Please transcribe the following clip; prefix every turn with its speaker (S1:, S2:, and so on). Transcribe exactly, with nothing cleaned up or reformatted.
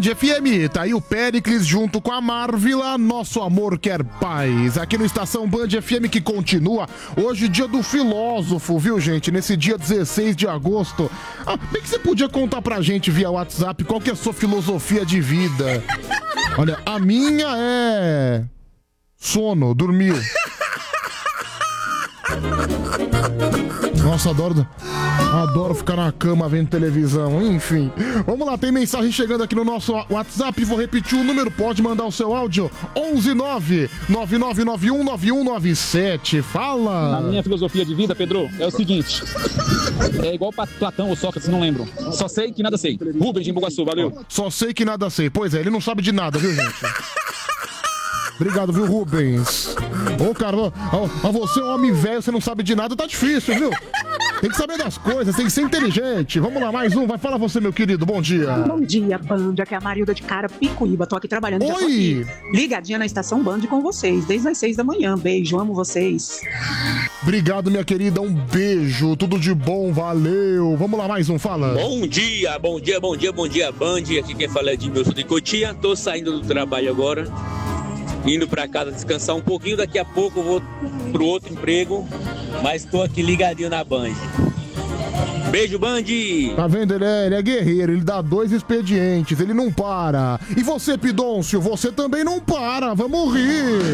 S1: F M, tá aí o Péricles junto com a Marvila, Nosso Amor Quer Paz, aqui no Estação Band F M que continua, hoje dia do filósofo, viu gente, nesse dia dezesseis de agosto, ah, bem que você podia contar pra gente via WhatsApp qual que é a sua filosofia de vida. Olha, a minha é... sono, dormir. Nossa, adoro, adoro ficar na cama vendo televisão, enfim. Vamos lá, tem mensagem chegando aqui no nosso WhatsApp, vou repetir o número, pode mandar o seu áudio, onze nove nove nove nove um nove um nove sete, fala!
S2: A minha filosofia de vida, Pedro, é o seguinte, é igual Platão ou Sócrates, não lembro, só sei que nada sei. Rubens de Embu-Guaçu, valeu!
S1: Só sei que nada sei, pois é, ele não sabe de nada, viu gente? Obrigado, viu, Rubens? Ô, cara, ó, ó, você é um homem velho, você não sabe de nada, tá difícil, viu? Tem que saber das coisas, tem que ser inteligente. Vamos lá, mais um. Vai, fala você, meu querido. Bom dia.
S3: Bom dia, Band. Aqui é a Marilda de Carapicuíba. Tô aqui trabalhando. Já tô aqui, ligadinha na Estação Band com vocês, desde as seis da manhã. Beijo, amo vocês.
S1: Obrigado, minha querida. Um beijo. Tudo de bom, valeu. Vamos lá, mais um. Fala.
S4: Bom dia, bom dia, bom dia, bom dia, Band. Aqui quem fala é de Milson de Cotia. Tô saindo do trabalho agora, indo pra casa descansar um pouquinho. Daqui a pouco eu vou pro outro emprego, mas tô aqui ligadinho na Band. Beijo, Band!
S1: Tá vendo? Ele é, ele é guerreiro, ele dá dois expedientes, ele não para. E você, Pidôncio, você também não para. Vamos rir!